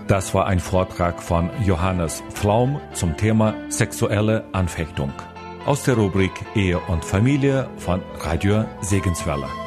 Das war ein Vortrag von Johannes Pflaum zum Thema sexuelle Anfechtung aus der Rubrik Ehe und Familie von Radio Segenswelle.